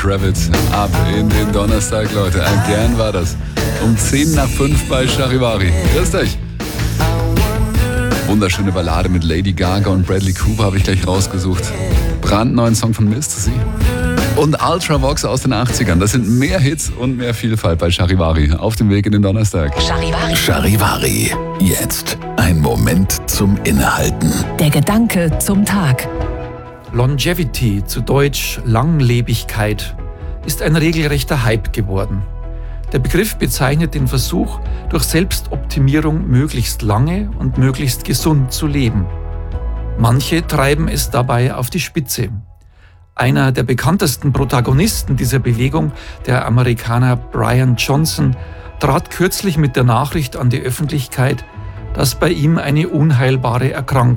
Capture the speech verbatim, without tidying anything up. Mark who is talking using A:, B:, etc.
A: Kravitz. Ab in den Donnerstag, Leute. Gern war das. Um zehn nach fünf bei Charivari. Grüßt euch. Wunderschöne Ballade mit Lady Gaga und Bradley Cooper habe ich gleich rausgesucht. Brandneuen Song von Misty und Ultravox aus den achtzigern. Das sind mehr Hits und mehr Vielfalt bei Charivari. Auf dem Weg in den Donnerstag.
B: Charivari.
C: Charivari. Jetzt ein Moment zum Innehalten.
B: Der Gedanke zum Tag.
D: Longevity, zu Deutsch Langlebigkeit, ist ein regelrechter Hype geworden. Der Begriff bezeichnet den Versuch, durch Selbstoptimierung möglichst lange und möglichst gesund zu leben. Manche treiben es dabei auf die Spitze. Einer der bekanntesten Protagonisten dieser Bewegung, der Amerikaner Brian Johnson, trat kürzlich mit der Nachricht an die Öffentlichkeit, dass bei ihm eine unheilbare Erkrankung